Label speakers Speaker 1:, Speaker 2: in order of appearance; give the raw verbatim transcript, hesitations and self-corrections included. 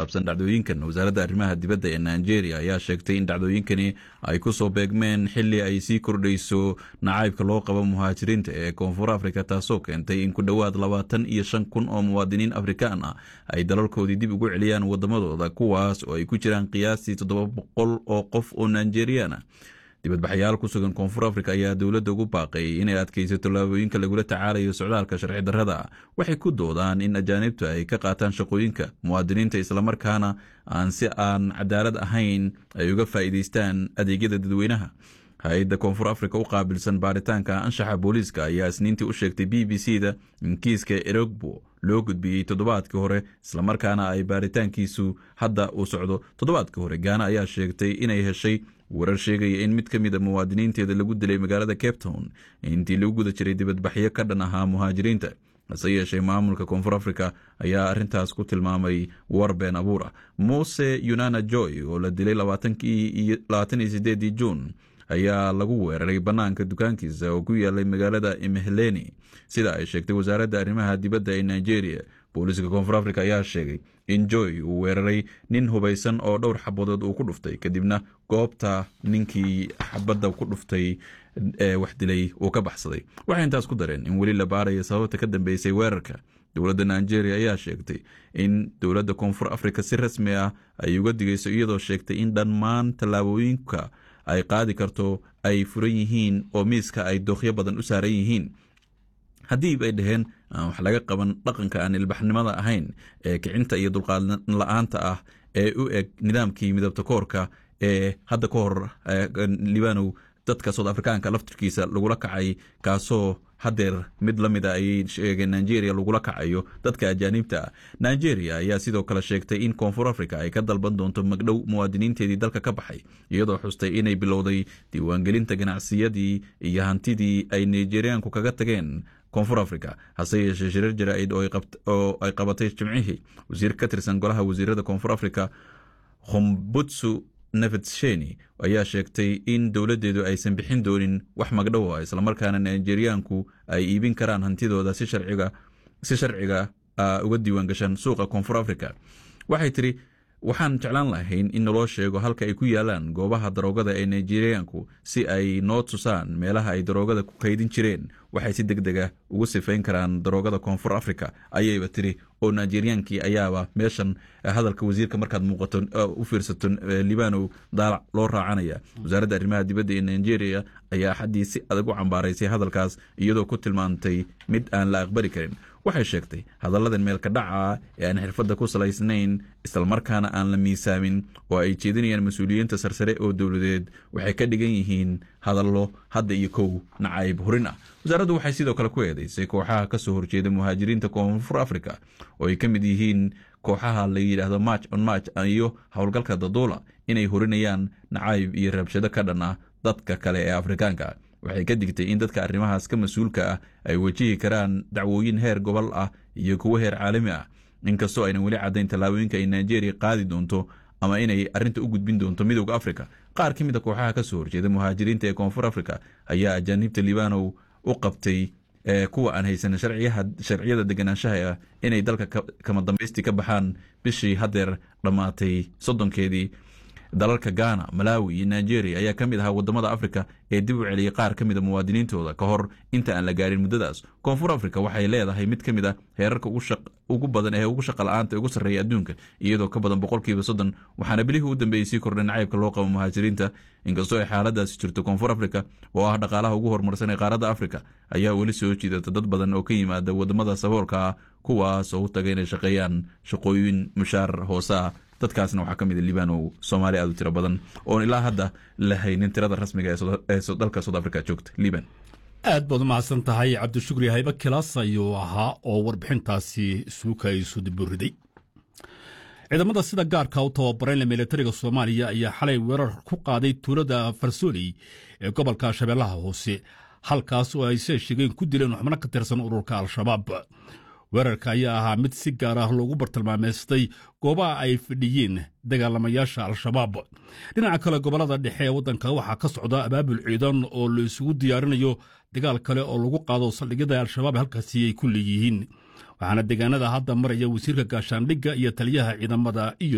Speaker 1: saabsan dhacdooyinkan, wasaaradda arrimaha dibadda ee Nigeria ayaa sheegtay in dhacdooyinkani ay ku soo beegmeen xilli ay sii kordhayso nacaybka loo qabo muhaajiriinta ee Koonfur Afrika, taasoo keentay in ku dhowaad labaatan iyo shan kun oo muwaadiniin Afrikaan ah ay dalalkoodii dib ugu celiyaan wadamadooda, kuwaas oo ay ku jiraan qiyaastii toddoba boqol oo qof oo Nigerian ah. dibadbaxayaal ku sugan Koonfur Afrika ayaa dowladda ugu baaqay inay adkayso tallaabooyinka lagula tacaalayo socdaalka sharci darrada. Waxay ku doodaan in ajaanibtu ay ka qaataan shaqooyinka muwaadiniinta islamarkaana aan si aan cadaalad ahayn ay uga faa'iidaystaan adeegyada dadweynaha. hay-adda Koonfur Afrika u qaabilsan baaritaanka anshaxa booliiska ayaa isniintii u sheegtay B B C da in kiiska Erogbo loo gudbiyey toddobaadkii hore, islamarkaana ay baaritaankiisu hadda uu socdo. toddobaadkii hore Gaana ayaa sheegtay inay heshay warar sheegaya in mid ka mid a muwaadiniinteeda lagu dilay magaalada Cape Town intii lagu guda jiray dibadbaxyo ka dhan ahaa muhaajiriinta. hase yeeshee maamulka Koonfur Afrika ayaa arrintaas ku tilmaamay war been abuur ah. Mose Yunana Joy oo la dilay labaatan iyo sideedii Juun ayaa lagu weeraray bannaanka dukaankiisa oo ku yaalay magaalada Emehleni, sida ay sheegtay wasaaradda arrimaha dibadda ee Nigeria. booliiska Koonfur Afrika ayaa sheegay in Joy uu weeraray nin hubaysan oo dhowr xabadood uu ku dhuftay, kadibna goobta ninkii xabadda ku dhuftay ee wax dilay uu ka baxsaday. waxay intaas ku dareen in weli la baarayo sababta ka dambeysay weerarka. dowladda Nigeria ayaa sheegtay in dowladda Koonfur Afrika si rasmi ah ay uga digayso, iyadoo sheegtay in dhammaan tallaabooyinka ay qaadi karto ay furan yihiin oo miiska ay dookyo badan u saaran yihiin. haddii bay dhaheen aan wax laga qaban dhaqanka aan ilbaxnimada ahayn ee kicinta iyo dulqaad la-aanta ah ee u eg nidaamkii midabta koorka ee hadda ka hor Libanow dadka South Afrikaanka laftirkiisa lagula kacay, kaasoo hadeer mid la mida ayay sheegeen Nigeria lagula kacayo dadka ajaanibta ah. Nigeria ayaa sidoo kale sheegtay in Koonfur Afrika ay ka dalban doonto magdhow muwaadiniinteedii dalka ka baxay, iyadoo xustay inay bilowday diiwaangelinta ganacsiyadii iyo hantidii ay Nigeriaanku kaga tageen Koonfur Afrika. hase yeeshee shirar jaraa'id oo ay qabatay Jimcihii, wasiir ka tirsan golaha wasiirada Koonfur Afrika Khombutsu Nefetsheni ayaa sheegtay in dowladdeedu aysan bixin doonin wax magdhow ah, islamarkaana Nigeriaanku ay iibin karaan hantidooda si sharciga si sharciga uh, uga diiwaan gashan suuqa Koonfur Afrika. waxay tiri waxaan jeclaan lahayn in naloo sheego halka ay ku yaalaan goobaha daroogada ee Nigeriaanku si ay noo tusaan meelaha ay daroogada ku kaydin jireen. waxay si degdega ugu sifayn karaan daroogada Koonfur Afrika ayayba tiri, oo Nigeriaankii ayaaba meeshan hadalka wasiirka markaad muuqato u fiirsato Libanow daalac loo raacanaya. wasaaradda arrimaha dibadda ee Nigeria ayaa xaddii si adag u cambaaraysay hadalkaas, iyadoo ku tilmaantay mid aan la aqbali karin. waxay sheegtay hadalladan meelka dhaca ee aan xirfadda ku salaysnayn islamarkaana aan la miisaamin oo ay jeedinayaan mas-uuliyiinta sarsare oo dowladeed waxay ka dhigan yihiin hadallo hadda iyo kow nacayb hurin ah. wasaaraddu waxay sidoo kale ku eedaysay kooxaha ka soo horjeeda muhaajiriinta Koonfur Afrika oo ay ka mid yihiin kooxaha la yidhaahdo March on March iyo howlgalka Dadula inay hurinayaan nacayb iyo rabshado ka dhan ah dadka kale ee Afrikaanka. waxay ka digtay in dadka arrimahaas ka mas-uulka ah ay wajihi karaan dacwooyin heer gobol ah iyo kuwo heer caalami ah, inkastoo aynan weli caddayn tallaabooyinka ay Nigeria qaadi doonto ama inay arrinta u gudbin doonto midowda Afrika. qaar ka mid a kooxaha ka soo horjeeda muhaajiriinta ee Koonfur Afrika ayaa ajaanibta Libanow u qabtay kuwa aan haysan sharciyada deganaanshaha ah inay dalka kama dambaysti ka baxaan bishii hadeer dhammaatay soddonkeedii. dalalka Ghana, Malawi iyo Nigeria ayaa ka mid ahaa wadamada Afrika ee dib u celiyay qaar ka mid a muwaadiniintooda ka hor inta aan la gaarin muddadaas. Koonfur Afrika waxay leedahay mid ka mid a heerarka ugu shaq ugu badan ee ugu shaqa la'aanta ugu sarreeya adduunka, iyadoo ka badan boqolkiiba soddon, waxaana bilihii u dambeeyay sii kordhay nacaybka loo qabo muhaajiriinta. inkastoo ay xaaladaasi jirto, Koonfur Afrika oo ah dhaqaalaha ugu horumarsan ee qaaradda Afrika ayaa weli soo jiidata dad badan oo ka yimaada wadamada saboolka ah, kuwaas oo u tagay inay shaqeeyaan shaqooyin mushaar hoose ah. dadkaasna waxaa ka mid a Libanow, Soomaali aad u tiro badan oon ilaa hadda la haynin tirada rasmiga ee dalka South Africa joogta. Liban,
Speaker 2: aad baad umahadsan tahay cabdishukri hayba kilaas ayuu ahaa oo warbixintaasi suuka isu diburiday. ciidamada sida gaarka u tababaran militariga Soomaaliya ayaa xalay weerar ku qaaday tuulada Farsooli ee gobolka Shabeellaha Hoose, halkaas oo ay sheegeen ku dileen xubno ka tirsan ururka Al-Shabaab. weerarka ayaa ahaa mid si gaar ah loogu bartilmaameystay goobaha ay fadhiyeen dagaalamayaasha Al-Shabaab. dhinaca kale, gobolada dhexe ee waddanka waxaa ka socda abaabul ciidan oo la isugu diyaarinayo dagaal kale oo lagu qaado saldhigyada Al-Shabaab halkaasi ay ku leeyihiin, waxaana deegaanada hadda maraya wasiirka gaashaandhigga iyo taliyaha ciidamada iyo